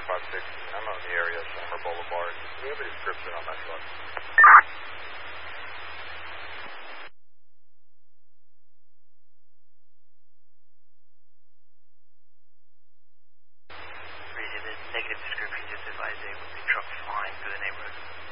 2516. I'm on the area of Summer Boulevard. Do we have a description on that truck? Reading the negative description, just advise a truck flying through the neighborhood.